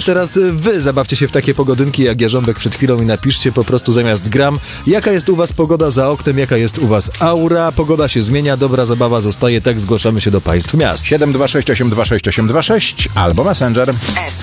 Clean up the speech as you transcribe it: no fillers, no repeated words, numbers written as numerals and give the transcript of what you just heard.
teraz wy zabawcie się w takie pogodynki jak Jarząbek przed chwilą i napiszcie po prostu zamiast gram, jaka jest u was pogoda za oknem, jaka jest u was aura, pogoda się zmienia, dobra zabawa zostaje, tak zgłaszamy się do państw miast. 726 826 826 albo Messenger.